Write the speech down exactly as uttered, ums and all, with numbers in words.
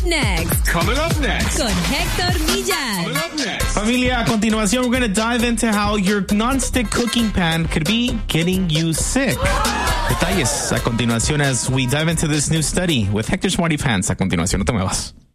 next. Coming up next. Con Héctor Millar. Coming up next. Familia, a continuación, we're going to dive into how your non-stick cooking pan could be getting you sick. Detalles a continuación as we dive into this new study with Héctor Smarty Pants. A continuación, no te muevas.